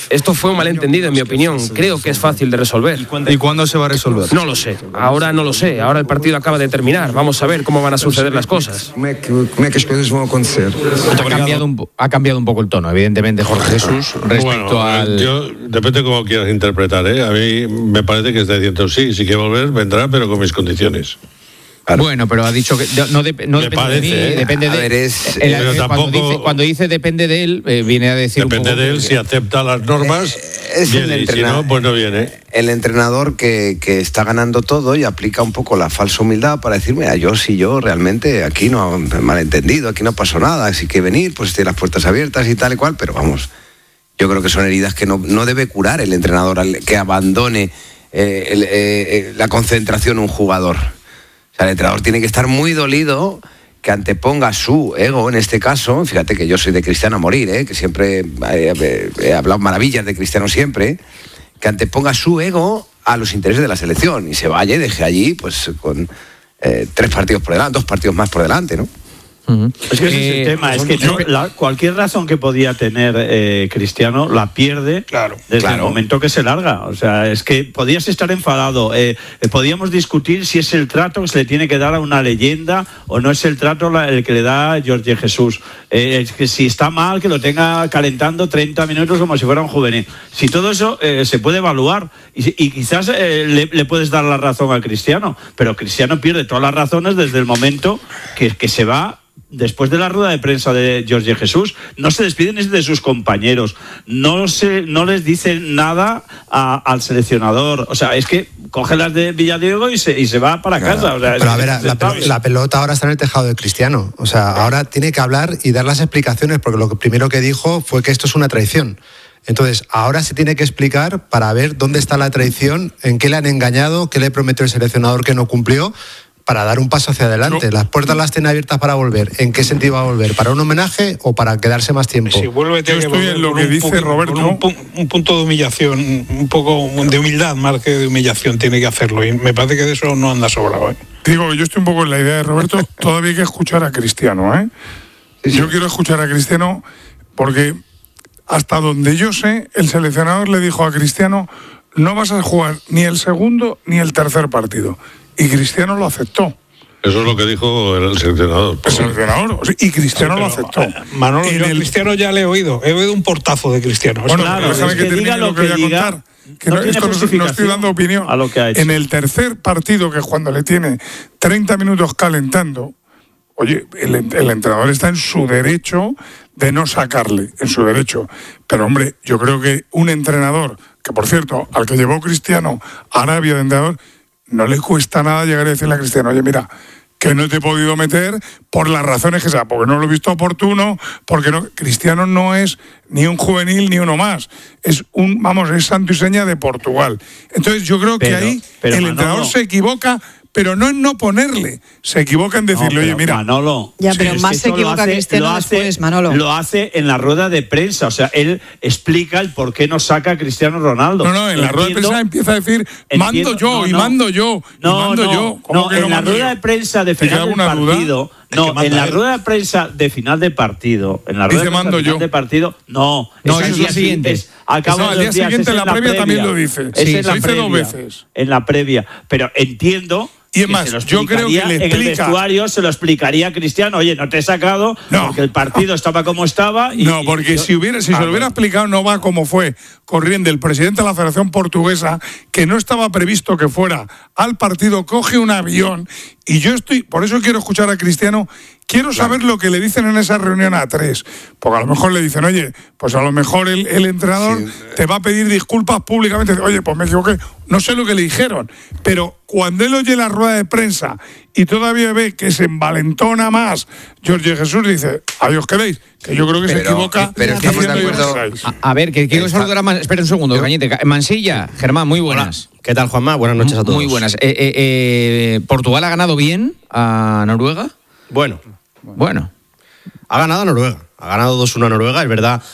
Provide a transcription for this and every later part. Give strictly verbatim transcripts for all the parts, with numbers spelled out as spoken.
Esto fue un malentendido, en mi opinión. Creo que es fácil de resolver. ¿Y cuándo se va a resolver? No lo sé. Ahora no lo sé. Ahora el partido acaba de terminar. Vamos a ver cómo van a suceder las cosas. ¿Cómo es que las cosas van a acontecer? Ha cambiado, un, ha cambiado un poco el tono, evidentemente, Jorge Jesús, respecto bueno, al... Yo, depende cómo quieras interpretar, ¿eh? A mí me parece que está diciendo sí, si quiere volver, vendrá, pero con mis condiciones. Claro. Bueno, pero ha dicho que no, de, no depende parece, de mí, ¿eh? depende A de ver, es, el, pero el, tampoco, cuando, dice, cuando dice depende de él, eh, viene a decir depende un poco de él, que, si acepta las normas, eh, es viene, el y si no, pues no viene. El entrenador que, que está ganando todo y aplica un poco la falsa humildad para decir, mira, yo sí, yo realmente aquí no, malentendido, aquí no pasó nada, si que venir, pues tiene las puertas abiertas y tal y cual, pero vamos, yo creo que son heridas que no, no debe curar el entrenador al que abandone eh, el, eh, la concentración un jugador. O sea, el entrenador tiene que estar muy dolido, que anteponga su ego en este caso. Fíjate que yo soy de Cristiano a morir, ¿eh? Que siempre he, he hablado maravillas de Cristiano siempre, que anteponga su ego a los intereses de la selección y se vaya y deje allí pues con eh, tres partidos por delante, dos partidos más por delante, ¿no? Uh-huh. Es que ese eh, es el tema, es que yo, la, cualquier razón que podía tener eh, Cristiano la pierde claro, desde claro. el momento que se larga. O sea, es que podías estar enfadado, eh, eh, podíamos discutir si es el trato que se le tiene que dar a una leyenda o no es el trato la, el que le da Jorge Jesús. Eh, es que si está mal, que lo tenga calentando treinta minutos como si fuera un juvenil. Si todo eso eh, se puede evaluar y, y quizás eh, le, le puedes dar la razón a Cristiano, pero Cristiano pierde todas las razones desde el momento que, que se va. Después de la rueda de prensa de Jorge Jesús, no se despiden de sus compañeros, no se, no les dice nada a, al seleccionador. O sea, es que coge las de Villadiego y se, y se va para casa. O sea, pero a ver, la, pel- la pelota ahora está en el tejado de Cristiano. O sea, ahora tiene que hablar y dar las explicaciones, porque lo que primero que dijo fue que esto es una traición. Entonces, ahora se tiene que explicar para ver dónde está la traición, en qué le han engañado, qué le prometió el seleccionador que no cumplió, para dar un paso hacia adelante. No. Las puertas las tiene abiertas para volver. ¿En qué sentido va a volver? ¿Para un homenaje o para quedarse más tiempo? Si vuelve, yo estoy en lo que dice pu- Roberto. Un, pu- un punto de humillación, un poco de humildad más que de humillación tiene que hacerlo. Y me parece que de eso no anda sobrado, ¿eh? Digo, yo estoy un poco en la idea de Roberto. Todavía hay que escuchar a Cristiano, ¿eh? Sí, sí. Yo quiero escuchar a Cristiano porque hasta donde yo sé, el seleccionador le dijo a Cristiano: no vas a jugar ni el segundo ni el tercer partido. Y Cristiano lo aceptó. Eso es lo que dijo el seleccionador. El seleccionador. Y Cristiano sí, lo aceptó. Manolo, yo a el... Cristiano ya le he oído. He oído un portazo de Cristiano. Bueno, claro, déjame que, que termine lo que, que voy a diga, contar. Que no no, esto no, no estoy dando opinión. A lo que ha hecho. En el tercer partido, que es cuando le tiene treinta minutos calentando, oye, el, el entrenador está en su derecho de no sacarle, en su derecho. Pero, hombre, yo creo que un entrenador, que por cierto, al que llevó Cristiano a Arabia de entrenador, no le cuesta nada llegar a decirle a Cristiano: oye, mira, que no te he podido meter por las razones que sea, porque no lo he visto oportuno, porque no. Cristiano no es ni un juvenil ni uno más, es un, vamos, es santo y seña de Portugal. Entonces yo creo pero, que ahí el Manolo, entrenador se equivoca, pero no en no ponerle, se equivoca en decirle: no, oye, mira, Manolo, ya, pero es más se equivoca hace, Cristiano hace, después, Manolo. Lo hace en la rueda de prensa, o sea, él explica el por qué no saca a Cristiano Ronaldo. No, no, en la rueda de prensa empieza a decir: mando entiendo, yo, no, y no, mando yo, no, y mando no, yo. No, en no la rueda yo? de prensa de final del partido, no, en la él. rueda de prensa de final de partido, en la rueda dice, de prensa de final yo. de partido, no, no, es es lo siguiente. Es, al cabo no, de al día días, siguiente es la, la previa, previa también lo dice. Es sí, en la dice previa, dos veces. En la previa, pero entiendo. Y es más, yo creo que le explica... En el vestuario se lo explicaría a Cristiano: oye, no te he sacado no, porque el partido no. estaba como estaba. Y, no, porque y yo, si, hubiera, si ah, se lo hubiera bueno. explicado, no va como fue corriendo el presidente de la Federación Portuguesa, que no estaba previsto que fuera al partido, coge un avión, y yo estoy... Por eso quiero escuchar a Cristiano. Quiero saber claro. lo que le dicen en esa reunión a tres. Porque a lo mejor le dicen: oye, pues a lo mejor el, el entrenador sí. te va a pedir disculpas públicamente. Oye, pues me equivoqué. No sé lo que le dijeron. Pero cuando él oye la rueda de prensa y todavía ve que se envalentona más, Jorge Jesús dice: ahí os quedéis. Que yo creo que pero, se equivoca. Pero estamos de acuerdo. A, a ver, que quiero saludar a Man... Espera un segundo, yo... Cañete. Mansilla, Germán, muy buenas. Hola. ¿Qué tal, Juanma? Buenas noches a todos. Muy buenas. Eh, eh, eh, ¿Portugal ha ganado bien a Noruega? Bueno. Bueno. Ha ganado a Noruega. Ha ganado dos uno a Noruega. Es verdad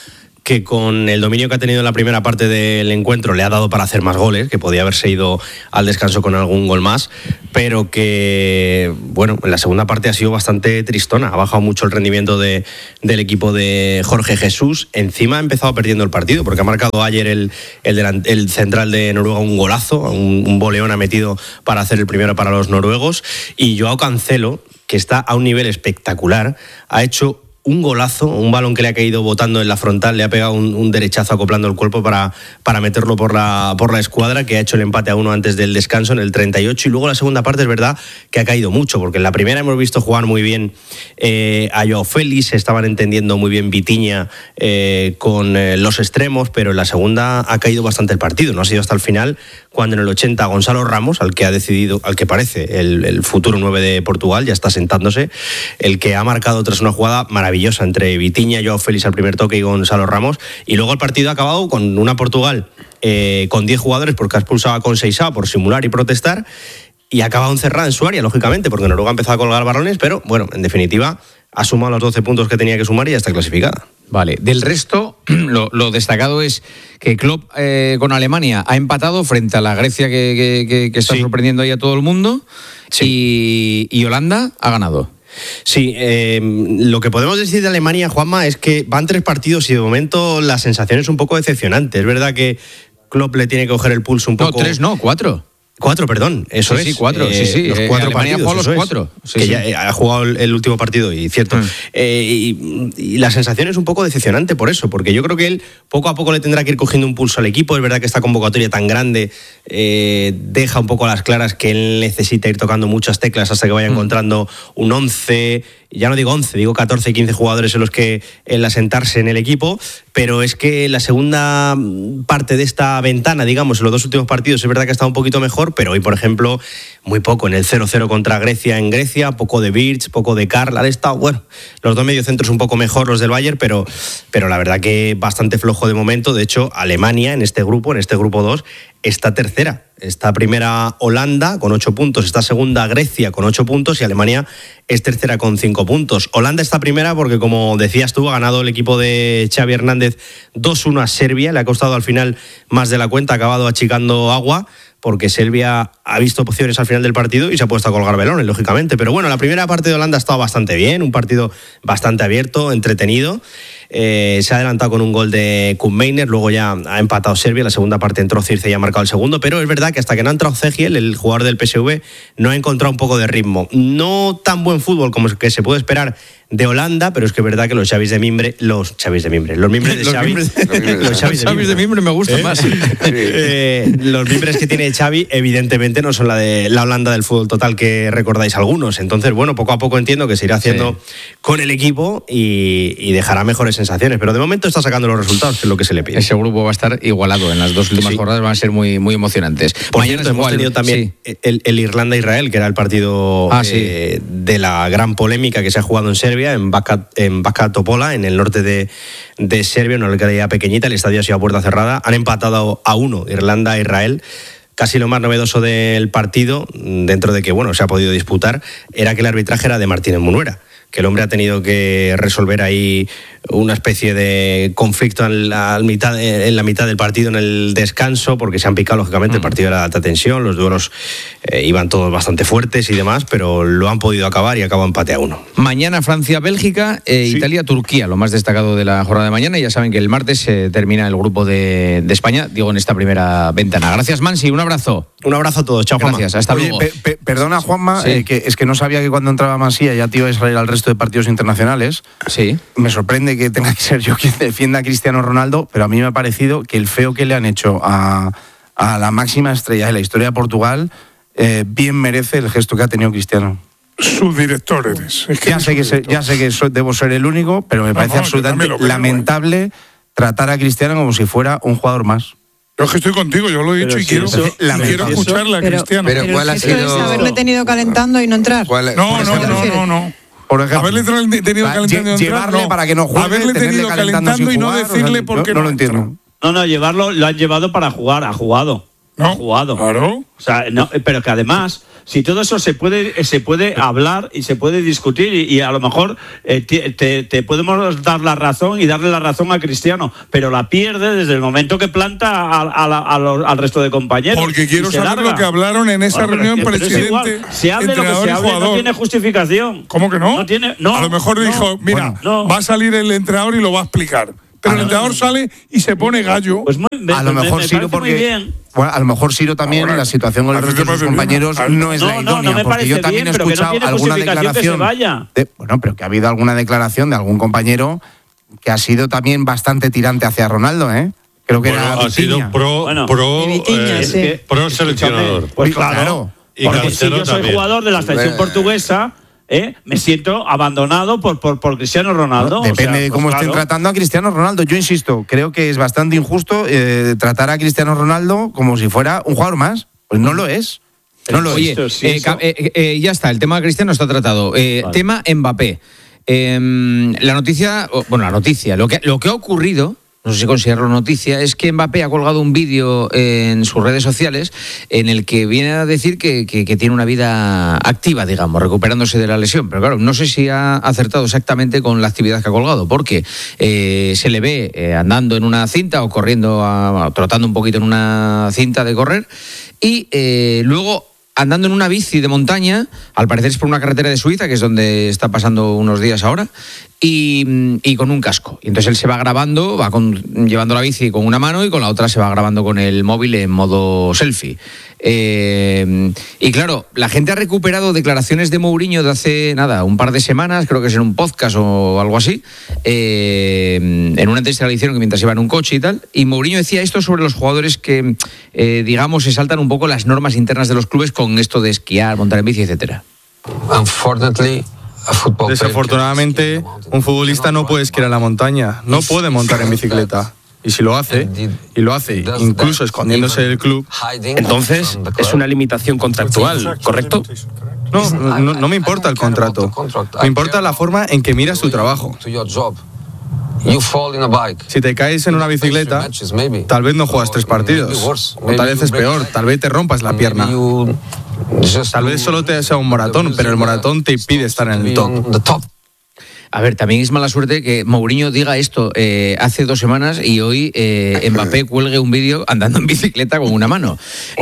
que con el dominio que ha tenido en la primera parte del encuentro le ha dado para hacer más goles, que podía haberse ido al descanso con algún gol más, pero que, bueno, en la segunda parte ha sido bastante tristona, ha bajado mucho el rendimiento de, del equipo de Jorge Jesús, encima ha empezado perdiendo el partido, porque ha marcado ayer el, el, delant, el central de Noruega un golazo, un, un voleón ha metido para hacer el primero para los noruegos, y Joao Cancelo, que está a un nivel espectacular, ha hecho un golazo, un balón que le ha caído botando en la frontal, le ha pegado un, un derechazo acoplando el cuerpo para, para meterlo por la, por la escuadra, que ha hecho el empate a uno antes del descanso en el treinta y ocho, y luego la segunda parte es verdad que ha caído mucho, porque en la primera hemos visto jugar muy bien eh, a Joao Félix, se estaban entendiendo muy bien Vitinha eh, con eh, los extremos, pero en la segunda ha caído bastante el partido, no ha sido hasta el final, cuando en el ochenta Gonzalo Ramos, al que ha decidido, al que parece el, el futuro nueve de Portugal, ya está sentándose, el que ha marcado tras una jugada maravillosa entre Vitinha, Joao Félix al primer toque y Gonzalo Ramos, y luego el partido ha acabado con una Portugal eh, con diez jugadores porque ha expulsado a Conceição por simular y protestar, y ha acabado encerrada en su área, lógicamente, porque Noruega ha empezado a colgar balones, pero bueno, en definitiva ha sumado los doce puntos que tenía que sumar y ya está clasificada. Vale, del resto, lo, lo destacado es que Klopp eh, con Alemania ha empatado frente a la Grecia que, que, que, que está sí. sorprendiendo ahí a todo el mundo, sí. y, y Holanda ha ganado. Sí, eh, lo que podemos decir de Alemania, Juanma, es que van tres partidos y de momento la sensación es un poco decepcionante. Es verdad que Klopp le tiene que coger el pulso un poco... No, tres no, cuatro. Cuatro, perdón, eso sí, es. Sí, cuatro, eh, sí, sí. Los cuatro eh, Alemania partidos, ha jugado los cuatro. Sí, que sí. ya ha jugado el, el último partido, y cierto. Mm. Eh, y, y la sensación es un poco decepcionante por eso, porque yo creo que él poco a poco le tendrá que ir cogiendo un pulso al equipo. Es verdad que esta convocatoria tan grande eh, deja un poco a las claras que él necesita ir tocando muchas teclas hasta que vaya mm. encontrando un once... Ya no digo once, digo catorce, quince jugadores en los que él asentarse en el equipo, pero es que la segunda parte de esta ventana, digamos, en los dos últimos partidos, es verdad que ha estado un poquito mejor, pero hoy, por ejemplo, muy poco. En el cero cero contra Grecia en Grecia, poco de Birch, poco de Karl, han estado, bueno, los dos mediocentros un poco mejor, los del Bayern, pero, pero la verdad que bastante flojo de momento. De hecho, Alemania en este grupo, en este grupo dos, está tercera. Está primera Holanda con ocho puntos, está segunda Grecia con ocho puntos y Alemania es tercera con cinco puntos. Holanda está primera porque, como decías tú, ha ganado el equipo de Xavi Hernández dos uno a Serbia, le ha costado al final más de la cuenta, ha acabado achicando agua, porque Serbia ha visto opciones al final del partido y se ha puesto a colgar velones, lógicamente. Pero bueno, la primera parte de Holanda ha estado bastante bien, un partido bastante abierto, entretenido. Eh, se ha adelantado con un gol de Koopmeiners, luego ya ha empatado Serbia, la segunda parte entró Circe y ha marcado el segundo, pero es verdad que hasta que no ha entrado Cegiel, el jugador del P S V, no ha encontrado un poco de ritmo. No tan buen fútbol como que se puede esperar de Holanda, pero es que es verdad que los Xavis de Mimbre, los Xavis de Mimbre, los Mimbres de Xavi, los, los Xavis de, de Mimbre me gustan ¿Eh? más. Sí. Eh, los Mimbres que tiene Xavi, evidentemente no son la de la Holanda del fútbol total que recordáis algunos. Entonces, bueno, poco a poco entiendo que se irá haciendo sí. con el equipo y, y dejará mejores sensaciones, pero de momento está sacando los resultados, que es lo que se le pide. Ese grupo va a estar igualado en las dos últimas sí. jornadas, van a ser muy, muy emocionantes. Por Mañana cierto, hemos tenido también sí. el, el Irlanda-Israel, que era el partido ah, eh, sí. de la gran polémica que se ha jugado en Serbia, en Bačka, en Bačka Topola, en el norte de, de Serbia, una localidad pequeñita. El estadio ha sido a puerta cerrada. Han empatado a uno Irlanda-Israel. Casi lo más novedoso del partido, dentro de que bueno se ha podido disputar, era que el arbitraje era de Martínez Munuera, que el hombre ha tenido que resolver ahí una especie de conflicto en la mitad, en la mitad del partido, en el descanso, porque se han picado, lógicamente, el partido era de alta tensión, los duelos eh, iban todos bastante fuertes y demás, pero lo han podido acabar y acaba empate a uno. Mañana Francia-Bélgica, eh, sí. Italia-Turquía, lo más destacado de la jornada de mañana. Ya saben que el martes eh, termina el grupo de, de España, digo, en esta primera ventana. Gracias, Mansi, un abrazo. Un abrazo a todos, chao, Juanma. Gracias, hasta Oye, luego. Pe- pe- perdona, Juanma, sí. eh, que es que no sabía que cuando entraba Mansilla ya te iba a Israel al resto de partidos internacionales. Sí. Me sorprende que tenga que ser yo quien defienda a Cristiano Ronaldo, pero a mí me ha parecido que el feo que le han hecho a, a la máxima estrella de la historia de Portugal eh, bien merece el gesto que ha tenido Cristiano. Subdirector eres. Es que ya, sé que se, ya sé que soy, debo ser el único, pero me no, parece no, absolutamente lo creo, lamentable eh. tratar a Cristiano como si fuera un jugador más. Yo es que estoy contigo, yo lo he dicho y, sí, quiero, eso, y quiero escucharle a Cristiano. Pero, pero ¿cuál ha sido? Es haberle tenido calentando y no entrar. ¿Cuál, no, no, no, no, no. Por ejemplo, haberle tenido calentando y no llevarle no. para que no juegue, haberle tenido calentando, calentando y no jugar, decirle o sea, por qué no, no no lo entiendo. No, no, llevarlo, lo han llevado para jugar, ha jugado. No, ha jugado. Claro. O sea, no, pero que además, si todo eso se puede se puede hablar y se puede discutir y, y a lo mejor eh, te, te, te podemos dar la razón y darle la razón a Cristiano, pero la pierde desde el momento que planta a, a la, a los, al resto de compañeros. Porque quiero saber larga. lo que hablaron en esa Bueno, reunión pero presidente, igual, se hable lo que entrenador se y hable, jugador. no tiene justificación. ¿Cómo que no? No tiene, no, a lo mejor no, dijo, mira, bueno, no. va a salir el entrenador y lo va a explicar. Pero el entrenador sale y se pone gallo. Pues muy, a lo me, mejor me Ciro porque bueno, a lo mejor Ciro también Ahora, la situación con el resto de sus compañeros bien. no es no, la idónea, no, no me porque yo también bien, he escuchado no alguna declaración que se de, bueno, pero que ha habido alguna declaración de algún compañero que ha sido también bastante tirante hacia Ronaldo, ¿eh? Creo que bueno, era ha sido Vitinha. pro, bueno, pro, Vitinha, eh, sí. pro seleccionador. Pues claro, claro. Y porque si Cancelo yo soy también. jugador de la selección portuguesa, ¿eh? me siento abandonado por, por, por Cristiano Ronaldo. Depende o sea, de pues cómo claro. estén tratando a Cristiano Ronaldo. Yo insisto, creo que es bastante injusto eh, tratar a Cristiano Ronaldo como si fuera un jugador más. Pues no lo es. No lo Oye, es. sí, eh, eso. eh, eh, ya está, el tema Cristiano está tratado. Eh, Vale. Tema Mbappé. Eh, la noticia, bueno, la noticia, lo que, lo que ha ocurrido, no sé si considerarlo noticia, es que Mbappé ha colgado un vídeo en sus redes sociales en el que viene a decir que, que, que tiene una vida activa, digamos, recuperándose de la lesión. Pero claro, no sé si ha acertado exactamente con la actividad que ha colgado, porque eh, se le ve eh, andando en una cinta o corriendo, a, trotando un poquito en una cinta de correr, y eh, luego andando en una bici de montaña, al parecer es por una carretera de Suiza, que es donde está pasando unos días ahora, y, y con un casco. Y entonces él se va grabando, va con, llevando la bici con una mano y con la otra se va grabando con el móvil en modo selfie. Eh, y claro, la gente ha recuperado declaraciones de Mourinho de hace, nada, un par de semanas, creo que es en un podcast o algo así, eh, en una entrevista que le hicieron que mientras iba en un coche y tal, y Mourinho decía esto sobre los jugadores que, eh, digamos, se saltan un poco las normas internas de los clubes con esto de esquiar, montar en bici, etcétera. Desafortunadamente, un futbolista no puede esquiar en la montaña, no puede montar en bicicleta. Y si lo hace, y lo hace incluso escondiéndose del club, Entonces, es una limitación contractual, ¿correcto? no, no, no me importa el contrato. Me importa la forma en que miras tu trabajo. Si te caes en una bicicleta, tal vez no juegas tres partidos. O tal vez es peor, tal vez te rompas la pierna. Tal vez solo te sea un maratón, pero el maratón te impide estar en el top. A ver, también es mala suerte que Mourinho diga esto eh, hace dos semanas y hoy eh, Mbappé cuelgue un vídeo andando en bicicleta con una mano.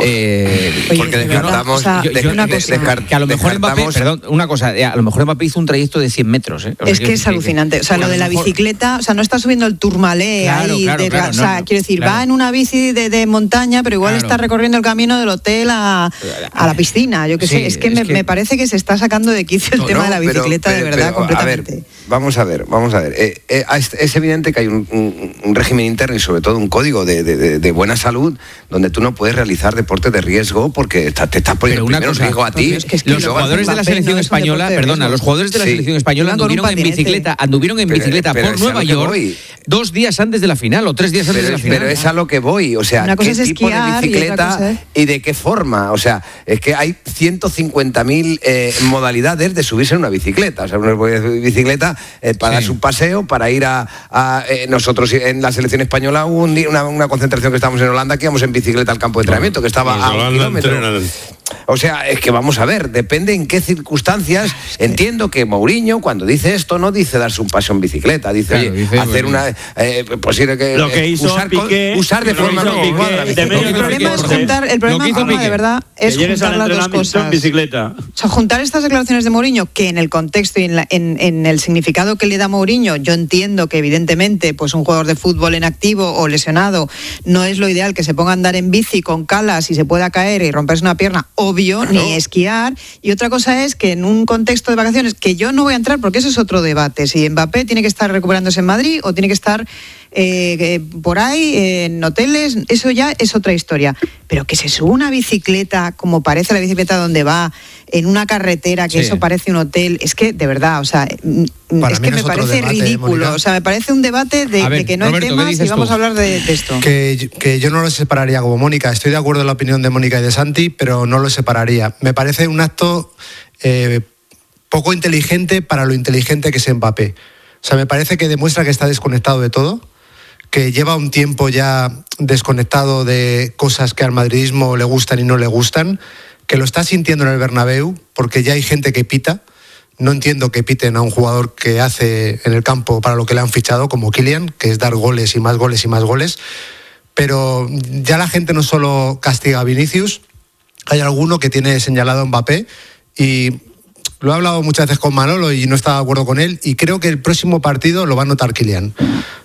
Eh, Oye, porque descartamos, o sea, yo- yo- una de- cosa, descar- que a lo mejor Mbappé, perdón, una cosa, eh, a lo mejor Mbappé hizo un trayecto de cien metros. ¿eh? O sea, Es que es alucinante. O sea, lo de la bicicleta, o sea, no está subiendo el Tourmalet Claro, ahí. claro, de- claro, o sea, no, no, quiero decir, claro. va en una bici de, de montaña, pero igual Claro. está recorriendo el camino del hotel a, a la piscina. Yo qué Sí, sé, es que, es me, que- me parece que se está sacando de quicio el No, tema no, de la pero- bicicleta, pero- de verdad, pero, completamente. A ver, vamos a ver, vamos a ver. Eh, eh, es, es evidente que hay un, un- un régimen interno y sobre todo un código de, de- de- de buena salud donde tú no puedes realizar deporte de riesgo porque está- te estás poniendo Pero una primero en cosa, riesgo a ti. es que es que los luego jugadores de la Mbappé selección no es un española, deporte de perdona, riesgo. los jugadores de la Sí. selección española Iban con un anduvieron en patinete. bicicleta, anduvieron en Pero- bicicleta pero por es a lo Nueva que York voy. dos días antes de la final o tres días antes Pero, de la es- final. pero es a lo que voy, o sea, Una cosa ¿qué es tipo de esquiar y otra bicicleta cosa es- y de qué forma? O sea, es que hay ciento cincuenta mil eh, modalidades de subirse en una bicicleta. O sea, uno puede subir bicicleta eh, para dar su paseo, para ir a... a, eh, nosotros en la selección española hubo un día- una, una concentración que estábamos en Holanda que íbamos en bicicleta al campo de entrenamiento, que estaba Los a un Holanda kilómetro. entrenan. O sea, es que vamos a ver, depende en qué circunstancias. Entiendo que Mourinho, cuando dice esto, no dice darse un paseo en bicicleta, dice, Claro, oye, dice, hacer bueno. una. Eh, pues sí, que, Lo que eh, hizo usar, co- Piqué, usar de lo que forma hizo Piqué, adecuada la de bicicleta. medio El problema es Porque- juntar, el Lo que problema hizo Juanma, Piqué. de verdad, Que es llegues juntar al las dos entrenamiento en cosas. bicicleta. O sea, juntar estas declaraciones de Mourinho, que en el contexto y en, la- en- en el significado que le da Mourinho, yo entiendo que evidentemente pues un jugador de fútbol en activo o lesionado no es lo ideal que se ponga a andar en bici con calas y se pueda caer y romperse una pierna, obvio, ni esquiar. Y otra cosa es que en un contexto de vacaciones, que yo no voy a entrar porque eso es otro debate, si Mbappé tiene que estar recuperándose en Madrid o tiene que estar eh, eh, por ahí en hoteles, eso ya es otra historia. Pero que se suba una bicicleta, como parece la bicicleta donde va, en una carretera, que Sí. eso parece un hotel, es que, de verdad, o sea, mm, Para es mí que no me es otro parece debate, ¿eh, ridículo. Mónica? O sea, me parece un debate de, A ver, de que no Roberto, hay ¿qué temas y dices vamos tú? a hablar de, de esto. Que, que yo no lo separaría como Mónica. Estoy de acuerdo en la opinión de Mónica y de Santi, pero no lo separaría. Me parece un acto eh, poco inteligente para lo inteligente que es Mbappé. O sea, me parece que demuestra que está desconectado de todo, que lleva un tiempo ya desconectado de cosas que al madridismo le gustan y no le gustan, que lo está sintiendo en el Bernabéu, porque ya hay gente que pita. No entiendo que piten a un jugador que hace en el campo para lo que le han fichado, como Kylian, que es dar goles y más goles y más goles. Pero ya la gente no solo castiga a Vinicius, hay alguno que tiene señalado a Mbappé, y lo he hablado muchas veces con Manolo y no estaba de acuerdo con él, y creo que el próximo partido lo va a notar Kylian.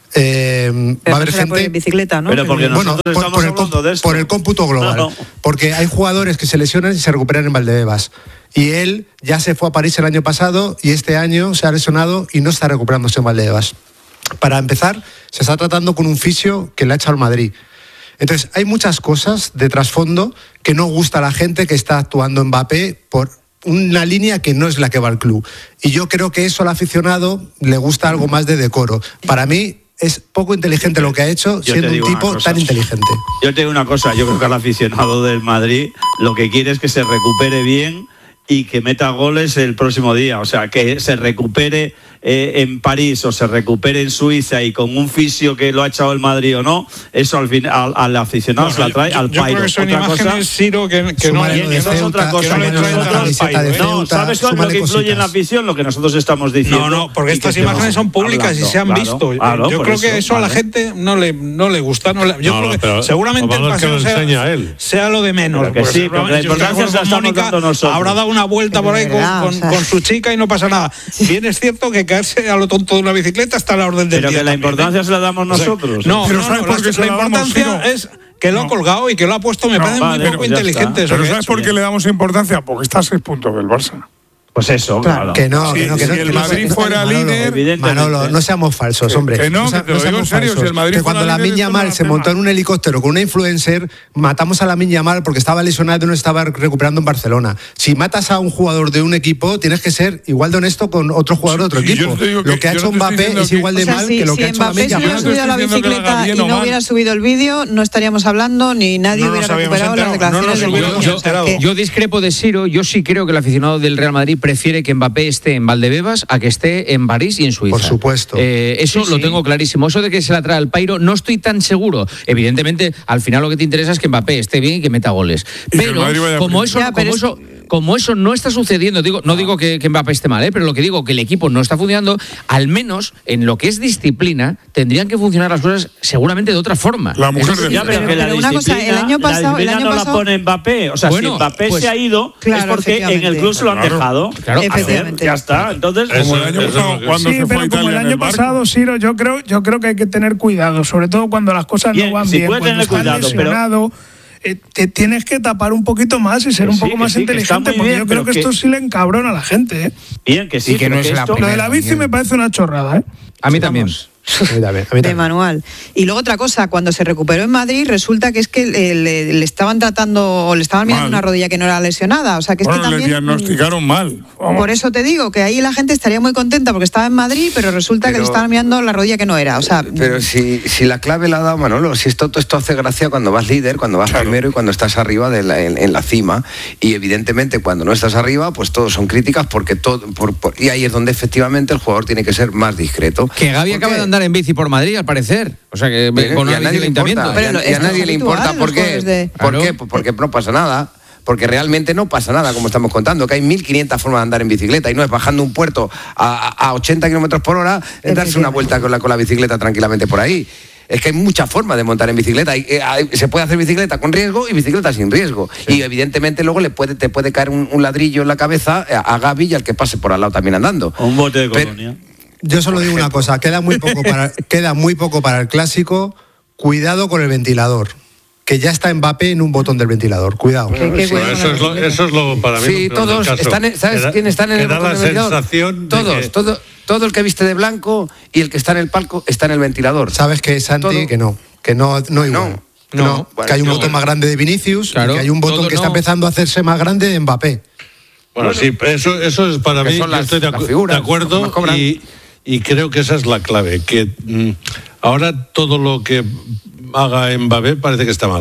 Eh, va a haber gente por bicicleta, ¿no? Pero porque bueno, nosotros por, estamos por el, hablando de esto. por el cómputo global, Claro. porque hay jugadores que se lesionan y se recuperan en Valdebebas, y él ya se fue a París el año pasado y este año se ha lesionado y no está recuperándose en Valdebebas. Para empezar, se está tratando con un fisio que le ha echado al Madrid. Entonces, hay muchas cosas de trasfondo que no gusta a la gente que está actuando Mbappé por una línea que no es la que va al club. Y yo creo que eso al aficionado le gusta algo más de decoro. Para mí es poco inteligente lo que ha hecho, Yo siendo te un digo una tipo cosa. tan inteligente. Yo te digo una cosa, yo creo que al aficionado del Madrid lo que quiere es que se recupere bien y que meta goles el próximo día. O sea, que se recupere eh, en París o se recupere en Suiza y con un fisio que lo ha echado el Madrid o no, eso al, fin, al, al aficionado se la trae yo, al yo pairo. creo que son Otra cosa, imágenes, Ciro, que, que no, Súmale y lo de eso es Ceuta, otra cosa. súmale Que lo de la traen al camiseta pairo. de no, Ceuta, ¿sabes cuál es lo súmale que influye en la cositas. afición? Lo que nosotros estamos diciendo. No, no, porque y estas que imágenes son públicas hablando, y se han claro, visto. claro, yo por creo que eso a la ¿vale? gente no le, no le gusta. No le- yo No, creo que pero seguramente lo malo el es que paseo lo sea, enseña él. sea lo de menos. Pero que porque sí, seguramente porque la yo estoy de importancia acuerdo se la con estamos Mónica, dando nosotros. habrá dado una vuelta por ahí con, verdad, con- o sea. con su chica y no pasa nada. Bien es cierto que caerse a lo tonto de una bicicleta está a la orden del Pero día que la también, importancia ¿eh? se la damos O sea, nosotros. No, Pero no, ¿sabes no, por qué la, se la la damos, importancia Ciro? es que lo ha No. colgado y que lo ha puesto, me No, parece vale, muy poco pues ya inteligente. está. eso Pero que ha ¿sabes hecho. por qué le damos importancia? Porque está a seis puntos del Barça. Pues eso, claro. Que no, Si- que no, que si no. el que no Madrid se- fuera Manolo, líder, evidentemente. Manolo, no seamos falsos, hombre. que no, sea- que te lo digo en seamos serio, si el Madrid Que fuera cuando la líder, Miña esto no Mal lo se hace montó mal. en un helicóptero con una influencer, matamos a la Miña Mal porque estaba lesionado y no estaba recuperando en Barcelona. Si matas a un jugador de un equipo, tienes que ser igual de honesto con otro jugador de otro Sí, yo equipo. te digo que- Lo que ha yo hecho no te estoy Mbappé diciendo es que- igual de O sea, mal si, que lo si que ha hecho la Mbappé Miña se hubiera Mal. subido a la Estoy diciendo que lo haga bicicleta y bien o no mal. hubiera subido el vídeo, no estaríamos hablando ni nadie No nos hubiera habíamos recuperado las enterado, no declaraciones nos del hubiéramos Mourinho. O sea, enterado. que- Yo discrepo de Ciro, yo sí creo que el aficionado del Real Madrid prefiere que Mbappé esté en Valdebebas a que esté en París y en Suiza. Por supuesto. Eh, eso Sí, lo sí. tengo clarísimo. Eso de que se la trae al pairo, no estoy tan seguro. Evidentemente, al final lo que te interesa es que Mbappé esté bien y que meta goles. Y que el Pero Madrid vaya como primero. eso, Ya, pero como es- eso, como eso no está sucediendo, digo, no digo que, que Mbappé esté mal, ¿eh? pero lo que digo que el equipo no está funcionando, al menos en lo que es disciplina, tendrían que funcionar las cosas seguramente de otra forma. La mujer Eso de sí, Ya, pero Pero- que la pero una cosa, el disciplina- año pasado- la disciplina el año no la pasado- pone Mbappé. O sea, Bueno, si Mbappé pues- se ha ido, Claro, es porque en el efectivamente. club se lo han Claro. dejado. Claro. Efectivamente. Ya está. Entonces, Eso- Como el año eso es pasado, lo que- cuando Sí, se fue pero a como Italia el en año el barco. pasado, Ciro, yo creo, yo creo que hay que tener cuidado, sobre todo cuando las cosas Bien, no van sí bien, puede cuando tener estás cuidado, pero- lesionado, eh, te tienes que tapar un poquito más y ser Que un sí, poco que más sí, que está inteligente, muy porque bien, yo creo pero que, que- esto sí le encabrona a la gente. ¿eh? bien, que sí, Y que pero no es la esto- Lo de la bici Miguel. me parece una chorrada, ¿eh? A mí también. A mí también, a mí de también. manual. Y luego otra cosa, cuando se recuperó en Madrid, resulta que es que le, le- le estaban tratando, o le estaban mirando Mal. una rodilla que no era lesionada. O sea, que es Bueno, que le también. diagnosticaron mal. Vamos. Por eso te digo que ahí la gente estaría muy contenta porque estaba en Madrid, pero resulta que Pero- le estaban mirando la rodilla que no era. O sea, Pero si, si la clave la ha dado Manolo, si esto, todo esto hace gracia cuando vas líder, cuando vas primero y cuando estás arriba de la- en, en la cima. Y evidentemente cuando no estás arriba, pues todos son críticas porque todo, por- por- y ahí es donde efectivamente el jugador tiene que ser más discreto. Que Gaby ¿Por acaba qué? de andar en bici por Madrid, al parecer. O sea, que Pero- con y una a bici nadie del le importa, ayuntamiento. y a- Pero y a esto nadie es le habitual importa. en ¿Por los qué? juegos de- ¿Por Claro. qué? Porque no pasa nada. Porque realmente no pasa nada, como estamos contando, que hay mil quinientas formas de andar en bicicleta y no es bajando un puerto a, a ochenta kilómetros por hora, es darse una vuelta con la, con la bicicleta tranquilamente por ahí. Es que hay muchas formas de montar en bicicleta. Hay- eh, hay- se puede hacer bicicleta con riesgo y bicicleta sin riesgo. Y evidentemente luego le puede, te puede caer un, un ladrillo en la cabeza a, a Gaby y al que pase por al lado también andando. O un bote de Pero- colonia. Yo solo digo una cosa, queda muy poco para, queda muy poco para el clásico. Cuidado con el ventilador, que ya está Mbappé en un botón del ventilador. Cuidado. que- que Bueno, cuidado eso, con es la lo, bicicleta. eso es lo para mí. Sí, lo peor del todos caso. están, en- ¿sabes Que da- quién está en el que da botón la del ventilador? sensación de Todos, que- todo, todo el que viste de blanco y el que está en el palco está en el ventilador. Sabes que Santi, Todo- que no, que no, no igual. No. Que, no, Bueno, que hay un no. botón más grande de Vinicius, Claro, y que hay un botón todo que está no. empezando a hacerse más grande de Mbappé. Bueno, sí, eso, eso es para Que mí, son yo las- estoy de, las acu- figuras, de lo que acuerdo más cobran. y, y creo que esa es la clave, que mm, ahora todo lo que haga Mbappé parece que está mal.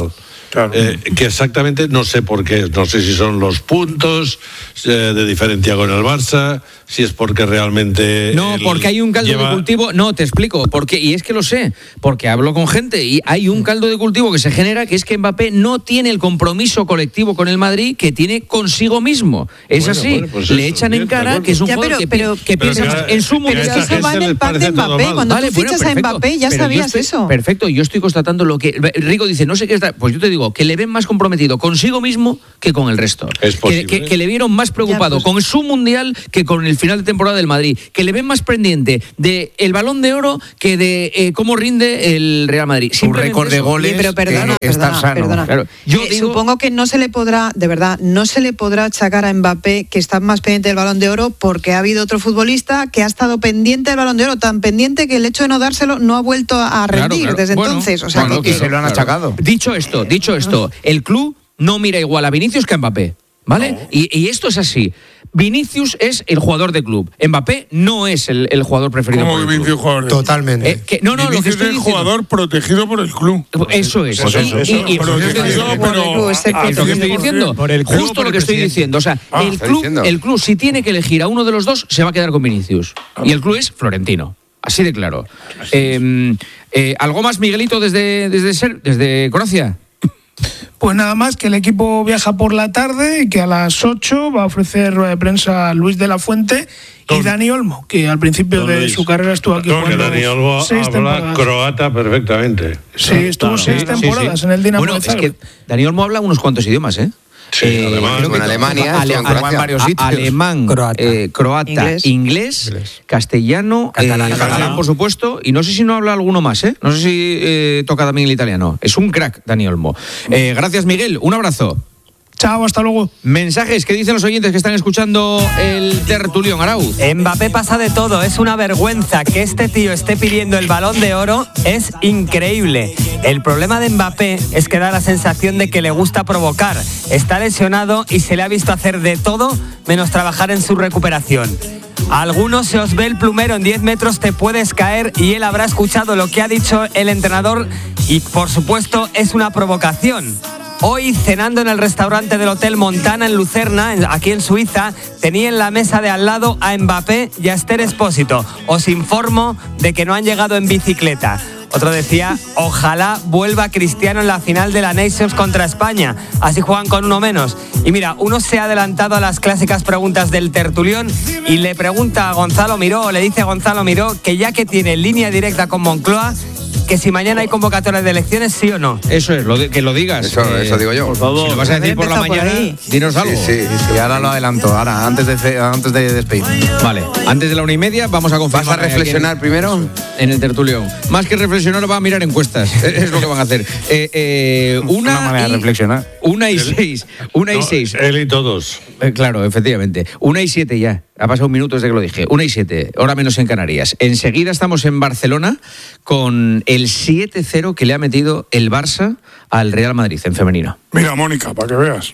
Claro. Eh, que exactamente no sé por qué, no sé si son los puntos eh, de diferencia con el Barça, si es porque realmente... No, porque hay un caldo lleva... de cultivo, no, te explico, porque, y es que lo sé, porque hablo con gente y hay un caldo de cultivo que se genera, que es que Mbappé no tiene el compromiso colectivo con el Madrid que tiene consigo mismo. Es Bueno, así, bueno, pues le eso, echan bien, en cara de que es un Ya, jugador pero- que, pero- pi- que pero piensa que- más en su que mundial. Pero esta eso va en gente el les pack de parece todo Mbappé. mal. Cuando Vale, tú bueno, fichas a perfecto. Mbappé, ya Pero yo sabías estoy- eso. Perfecto, yo estoy constatando lo que... Rico dice, no sé qué está... Pues yo te digo, que le ven más comprometido consigo mismo que con el resto. Es que, posible. que- que le vieron más preocupado Ya, pues. con su mundial que con el final de temporada del Madrid. Que le ven más pendiente del Balón de Oro que de eh, cómo rinde el Real Madrid. Un Simplemente récord de eso. goles. Oye, pero perdona, que estar perdona, sano. perdona. Claro. Yo Eh, digo- Supongo que no se le podrá, de verdad, no se le podrá achacar a Mbappé que está más pendiente del Balón de Oro porque ha habido otro futbolista que ha estado pendiente del Balón de Oro, tan pendiente que el hecho de no dárselo no ha vuelto a Claro, rendir claro. desde Bueno, entonces. O sea, bueno, que, y se lo han claro. achacado. Dicho esto, dicho esto, el club no mira igual a Vinicius que a Mbappé, ¿vale? Y, y esto es así. Vinicius es el jugador del club. Mbappé no es el, el jugador preferido ¿Cómo por el que Vinicius club. jugador de- Totalmente. Eh, que- no, no, lo que Vinicius estoy es el diciendo. jugador protegido por el club. Eso es. Pues Y- eso, y- eso, y- y- protegido, es pero por el club, es el al es lo que estoy cien por cien. diciendo. Por el club, Justo por lo el que estoy presidente. diciendo. O sea, Ah, el está club, diciendo. el club, si tiene que elegir a uno de los dos, se va a quedar con Vinicius. Y el club es Florentino. Así de claro. Eh, eh, ¿Algo más, Miguelito, desde, desde, Ser- desde Croacia? Pues nada más, que el equipo viaja por la tarde y que a las ocho va a ofrecer rueda de prensa Luis de la Fuente y Don- Dani Olmo, que al principio Don de Luis. su carrera estuvo aquí No, que jugando Dani Olmo seis habla temporadas. croata perfectamente. Sí, estuvo Claro. seis Sí, sí, temporadas sí. en el Dinamo Bueno, de es Zagreb. que Dani Olmo habla unos cuantos idiomas, ¿eh? Sí, Eh, además, creo que en Alemania, ale- estuvo en ale- Croacia. varios a- sitios. alemán, Croata. eh, croata, Inglés. inglés, castellano, Catalán. eh, Catalán. catalán, por supuesto, y no sé si no habla alguno más, ¿eh? No sé si eh, toca también el italiano. Es un crack, Dani Olmo. Eh, gracias, Miguel. Un abrazo. Chao, hasta luego. Mensajes que dicen los oyentes que están escuchando el tertulión. Arauz. Mbappé pasa de todo, es una vergüenza que este tío esté pidiendo el Balón de Oro, es increíble. El problema de Mbappé es que da la sensación de que le gusta provocar. Está lesionado y se le ha visto hacer de todo menos trabajar en su recuperación. A algunos se os ve el plumero, en diez metros te puedes caer, y él habrá escuchado lo que ha dicho el entrenador y por supuesto es una provocación. Hoy, cenando en el restaurante del Hotel Montana en Lucerna, en- aquí en Suiza, tenía en la mesa de al lado a Mbappé y a Esther Expósito. Os informo de que no han llegado en bicicleta. Otro decía, ojalá vuelva Cristiano en la final de la Nations contra España. Así juegan con uno menos. Y mira, uno se ha adelantado a las clásicas preguntas del tertulión y le pregunta a Gonzalo Miró, o le dice a Gonzalo Miró, que ya que tiene línea directa con Moncloa, que si mañana hay convocatoria de elecciones, sí o no. Eso es, lo de- que lo digas. Eso, Eh, eso digo yo. Por favor. Si lo vas a decir por la Empezado por mañana, ahí. dinos algo. Sí, sí. Y ahora lo adelanto, ahora, antes de, ce- antes de despedir. Vale, antes de la una y media vamos a confirmar. ¿Vas a reflexionar aquí primero? En, en el tertulión. Más que reflexionar, va a mirar encuestas. Es lo que van a hacer. Eh, eh, una, Una manera y, de reflexionar. Una y seis. Una y No, seis. Él y todos. Eh, claro, efectivamente. Una y siete ya. Ha pasado un minuto desde que lo dije. Una y siete, hora menos en Canarias. Enseguida estamos en Barcelona con el siete cero que le ha metido el Barça al Real Madrid en femenino. Mira, Mónica, para que veas.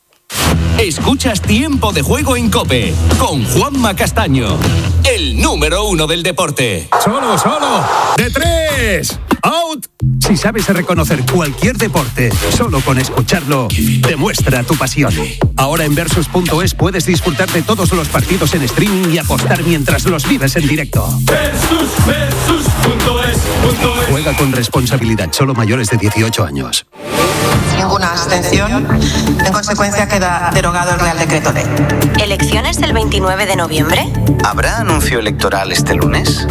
Escuchas Tiempo de Juego en COPE con Juanma Castaño, el número uno del deporte. Solo, solo. De tres. Out. Si sabes reconocer cualquier deporte, solo con escucharlo, demuestra tu pasión. Ahora en Versus punto es puedes disfrutar de todos los partidos en streaming y apostar mientras los vives en directo. Versus, versus punto es, punto es. Juega con responsabilidad, solo mayores de dieciocho años. Ninguna abstención. En consecuencia, queda derogado el Real Decreto Ley. ¿Elecciones el veintinueve de noviembre? ¿Habrá anuncio electoral este lunes?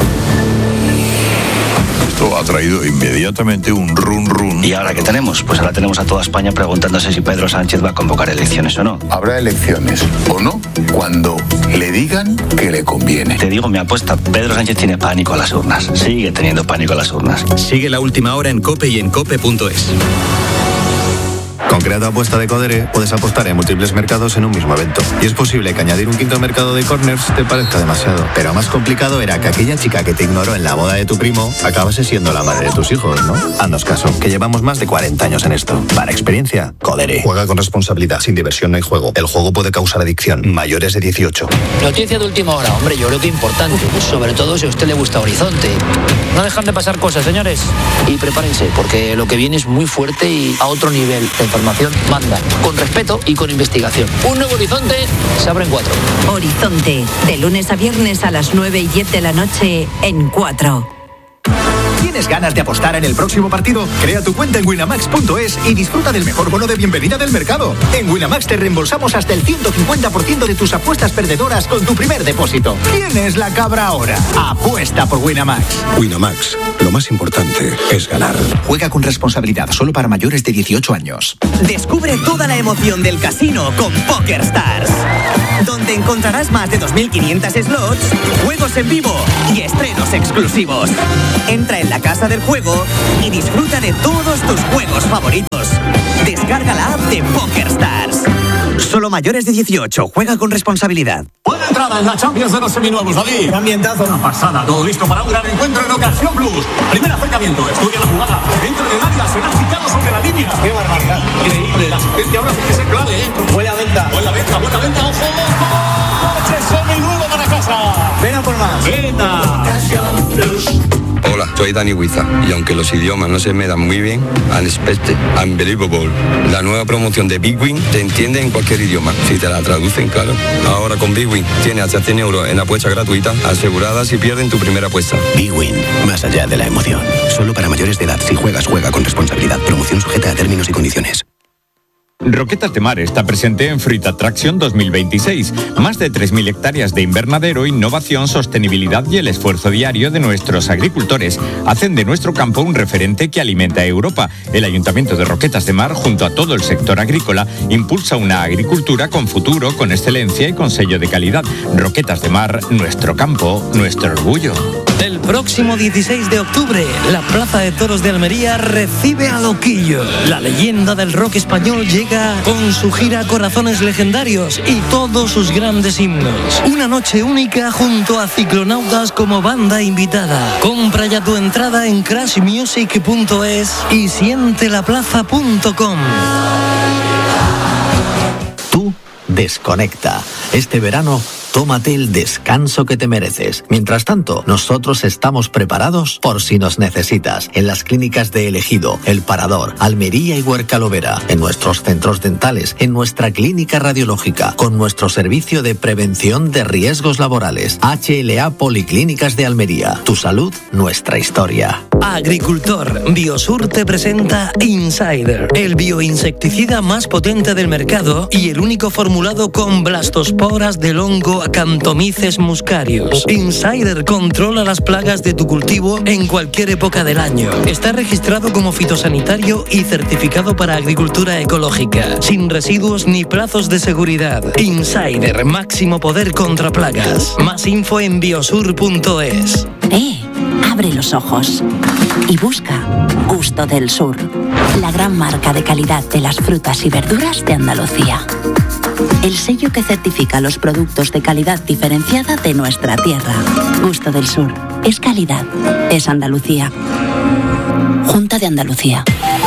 Esto ha traído inmediatamente un run run. ¿Y ahora qué tenemos? Pues ahora tenemos a toda España preguntándose si Pedro Sánchez va a convocar elecciones o no. Habrá elecciones o no cuando le digan que le conviene. Te digo mi apuesta, Pedro Sánchez tiene pánico a las urnas. Sigue teniendo pánico a las urnas. Sigue la última hora en COPE y en cope punto es. Con Crea tu apuesta de Codere puedes apostar en múltiples mercados en un mismo evento. Y es posible que añadir un quinto mercado de corners te parezca demasiado. Pero más complicado era que aquella chica que te ignoró en la boda de tu primo acabase siendo la madre de tus hijos, ¿no? Haznos caso, que llevamos más de cuarenta años en esto. Para experiencia, Codere. Juega con responsabilidad. Sin diversión no hay juego. El juego puede causar adicción. Mayores de dieciocho. Noticia de última hora, hombre, yo creo que importante. Sobre todo si a usted le gusta Horizonte. No dejan de pasar cosas, señores. Y prepárense, porque lo que viene es muy fuerte y a otro nivel. La información manda, con respeto y con investigación. Un nuevo Horizonte se abre en cuatro. Horizonte, de lunes a viernes a las nueve y diez de la noche en cuatro. ¿Tienes ganas de apostar en el próximo partido? Crea tu cuenta en winamax punto es y disfruta del mejor bono de bienvenida del mercado. En Winamax te reembolsamos hasta el ciento cincuenta por ciento de tus apuestas perdedoras con tu primer depósito. ¿Quién es la cabra ahora? Apuesta por Winamax. Winamax, lo más importante es ganar. Juega con responsabilidad, solo para mayores de dieciocho años. Descubre toda la emoción del casino con PokerStars, donde encontrarás más de dos mil quinientos slots, juegos en vivo y estrenos exclusivos. Entra en la casa del juego y disfruta de todos tus juegos favoritos. Descarga la app de PokerStars. Solo mayores de dieciocho. Juega con responsabilidad. Buena entrada en la Champions de los seminuevos, David. Ambientazo. Una pasada. Todo listo para un gran encuentro en Ocasión Plus. Primer acercamiento. Estudia la jugada. Dentro del área. Será citado sobre la línea. Qué barbaridad. Increíble. La asistencia ahora sí que es clave, ¿eh? Buena venta. Buena venta. Buena venta. ¡Ojo! ¡Coche seminuevo para casa! Ven a por más. Venta. Ocasión Plus. Hola, soy Dani Huiza y aunque los idiomas no se me dan muy bien, Unexpected, Unbelievable, la nueva promoción de Big Win te entiende en cualquier idioma, si te la traducen, claro. Ahora con Big Win tienes hasta cien euros en apuestas gratuitas aseguradas si pierden tu primera apuesta. Big Win, más allá de la emoción. Solo para mayores de edad. Si juegas, juega con responsabilidad. Promoción sujeta a términos y condiciones. Roquetas de Mar está presente en Fruit Attraction dos mil veintiséis. Más de tres mil hectáreas de invernadero, innovación, sostenibilidad y el esfuerzo diario de nuestros agricultores hacen de nuestro campo un referente que alimenta a Europa. El Ayuntamiento de Roquetas de Mar, junto a todo el sector agrícola, impulsa una agricultura con futuro, con excelencia y con sello de calidad. Roquetas de Mar, nuestro campo, nuestro orgullo. El próximo dieciséis de octubre, la Plaza de Toros de Almería recibe a Loquillo. La leyenda del rock español llega con su gira Corazones Legendarios y todos sus grandes himnos. Una noche única junto a Ciclonautas como banda invitada. Compra ya tu entrada en crash music punto es y siente la plaza punto com. Tú desconecta. Este verano tómate el descanso que te mereces. Mientras tanto, nosotros estamos preparados por si nos necesitas. En las clínicas de El Ejido, El Parador, Almería y Huerca-Lovera, en nuestros centros dentales, en nuestra clínica radiológica, con nuestro servicio de prevención de riesgos laborales. H L A Policlínicas de Almería. Tu salud, nuestra historia. Agricultor, Biosur te presenta Insider, el bioinsecticida más potente del mercado y el único formulado con blastosporas del hongo Acanthomyces muscarius. Insider controla las plagas de tu cultivo en cualquier época del año. Está registrado como fitosanitario y certificado para agricultura ecológica, sin residuos ni plazos de seguridad. Insider, máximo poder contra plagas. Más info en biosur punto es. ¡Eh! Abre los ojos y busca Gusto del Sur, la gran marca de calidad de las frutas y verduras de Andalucía. El sello que certifica los productos de calidad diferenciada de nuestra tierra. Gusto del Sur. Es calidad. Es Andalucía. Junta de Andalucía.